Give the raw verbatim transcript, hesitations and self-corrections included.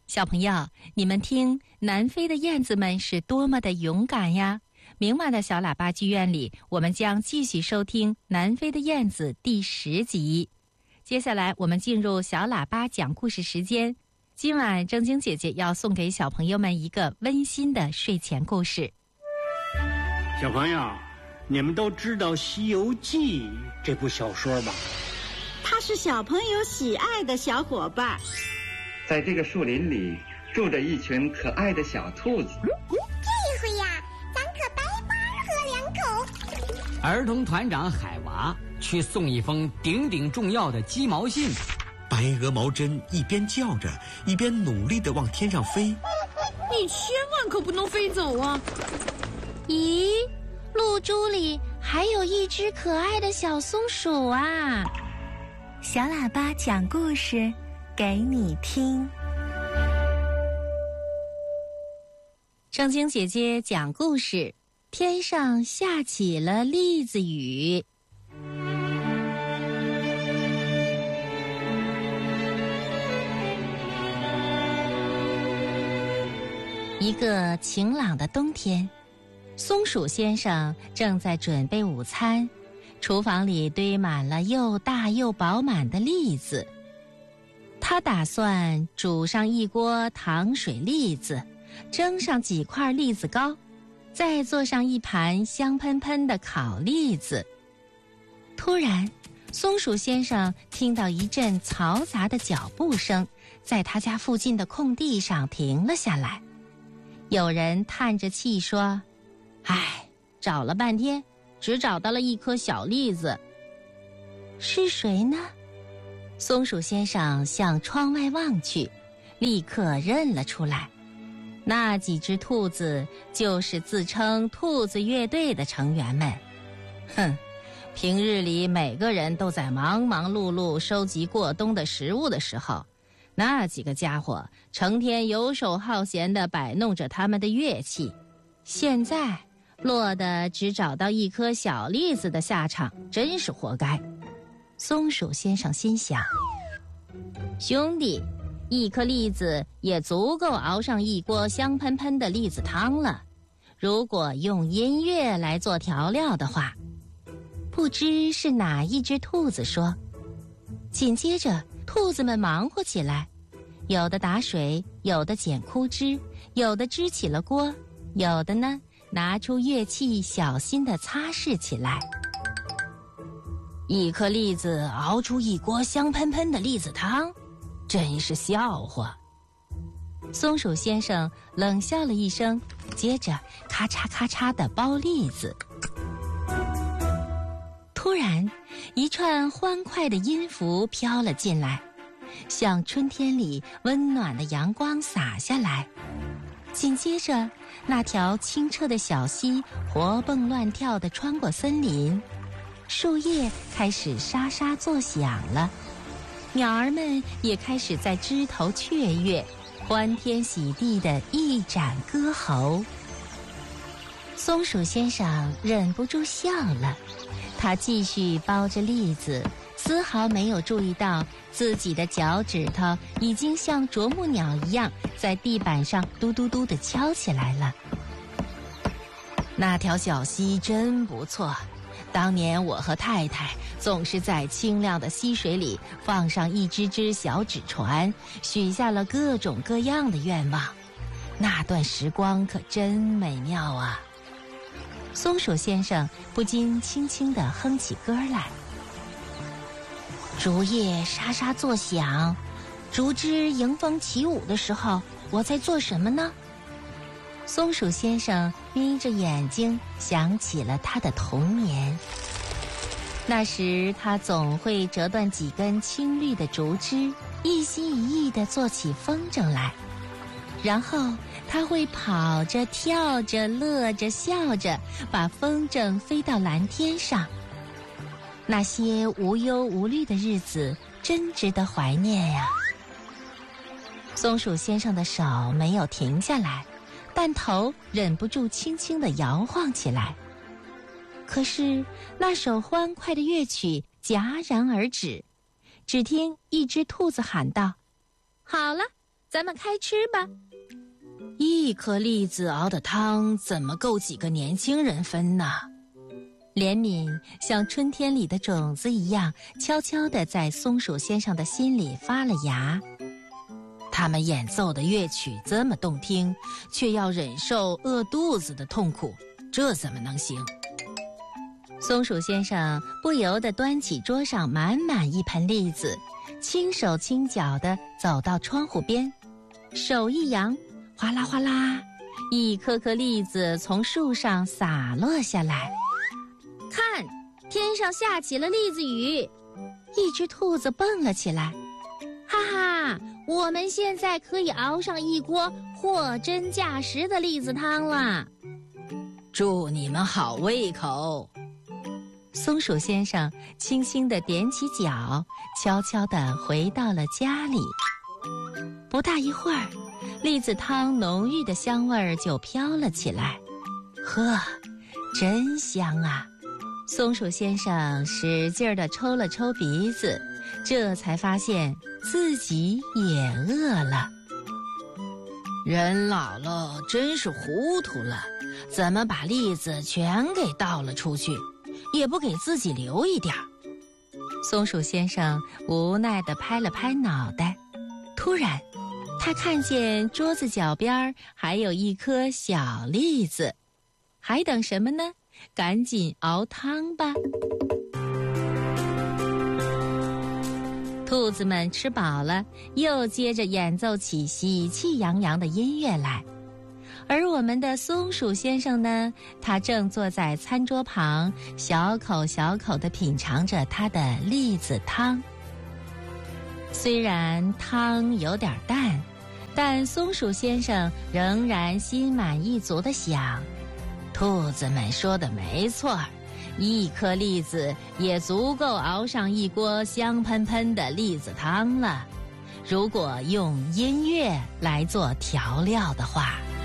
小朋友，你们听，南非的燕子们是多么的勇敢呀！明晚的小喇叭剧院里，我们将继续收听《南非的燕子》第十集。接下来，我们进入小喇叭讲故事时间。今晚正经姐姐要送给小朋友们一个温馨的睡前故事。 小朋友，你们都知道《西游记》这部小说吧？ 它是小朋友喜爱的小伙伴。 在这个树林里住着一群可爱的小兔子。 这回呀，咱可白白喝两口。 儿童团长海娃去送一封顶顶重要的鸡毛信。 白鹅毛针一边叫着，一边努力地往天上飞。 你千万可不能飞走啊！ 咦，露珠里还有一只可爱的小松鼠啊！ 小喇叭讲故事给你听。 正经姐姐讲故事，天上下起了栗子雨。一个晴朗的冬天，松鼠先生正在准备午餐，厨房里堆满了又大又饱满的栗子。他打算煮上一锅糖水栗子，蒸上几块栗子糕，再做上一盘香喷喷的烤栗子。突然，松鼠先生听到一阵嘈杂的脚步声，在他家附近的空地上停了下来。有人叹着气说：唉，找了半天，只找到了一颗小栗子。是谁呢？松鼠先生向窗外望去，立刻认了出来。那几只兔子就是自称兔子乐队的成员们。哼，平日里每个人都在忙忙碌碌收集过冬的食物的时候，那几个家伙成天游手好闲地摆弄着他们的乐器，现在落得只找到一颗小栗子的下场，真是活该。松鼠先生心想，兄弟，一颗栗子也足够熬上一锅香喷喷的栗子汤了。如果用音乐来做调料的话，不知是哪一只兔子说。紧接着，兔子们忙活起来，有的打水，有的捡枯枝，有的支起了锅，有的呢拿出乐器小心地擦拭起来。一颗栗子熬出一锅香喷喷的栗子汤，真是笑话。松鼠先生冷笑了一声，接着咔嚓咔嚓地剥栗子。突然，一串欢快的音符飘了进来，像春天里温暖的阳光洒下来。紧接着，那条清澈的小溪活蹦乱跳地穿过森林，树叶开始沙沙作响了，鸟儿们也开始在枝头雀跃，欢天喜地地一展歌喉。松鼠先生忍不住笑了，他继续剥着栗子，丝毫没有注意到自己的脚趾头已经像啄木鸟一样在地板上嘟嘟嘟地敲起来了。那条小溪真不错，当年我和太太总是在清亮的溪水里放上一只只小纸船，许下了各种各样的愿望，那段时光可真美妙啊。松鼠先生不禁轻轻地哼起歌来。竹叶沙沙作响，竹枝迎风起舞的时候，我在做什么呢？松鼠先生眯着眼睛想起了他的童年。那时他总会折断几根青绿的竹枝，一心一意地做起风筝来，然后他会跑着跳着乐着笑着，把风筝飞到蓝天上。那些无忧无虑的日子真值得怀念呀。松鼠先生的手没有停下来，但头忍不住轻轻地摇晃起来。可是那首欢快的乐曲戛然而止，只听一只兔子喊道：好了， 咱们开吃吧。一颗栗子熬的汤怎么够几个年轻人分呢？怜悯像春天里的种子一样，悄悄地在松鼠先生的心里发了芽。他们演奏的乐曲这么动听，却要忍受饿肚子的痛苦，这怎么能行？松鼠先生不由得端起桌上满满一盆栗子，轻手轻脚地走到窗户边，手一扬，哗啦哗啦，一颗颗栗子从树上洒落下来。看，天上下起了栗子雨，一只兔子蹦了起来。哈哈，我们现在可以熬上一锅货真价实的栗子汤了。祝你们好胃口。松鼠先生轻轻地踮起脚，悄悄地回到了家里。不大一会儿，栗子汤浓郁的香味儿就飘了起来。呵，真香啊！松鼠先生使劲地抽了抽鼻子，这才发现自己也饿了。人老了真是糊涂了，怎么把栗子全给倒了出去，也不给自己留一点儿？松鼠先生无奈地拍了拍脑袋，突然他看见桌子脚边还有一颗小栗子，还等什么呢？赶紧熬汤吧。兔子们吃饱了，又接着演奏起喜气洋洋的音乐来。而我们的松鼠先生呢，他正坐在餐桌旁，小口小口地品尝着他的栗子汤。虽然汤有点淡，但松鼠先生仍然心满意足地想，兔子们说的没错，一颗栗子也足够熬上一锅香喷喷的栗子汤了，如果用音乐来做调料的话。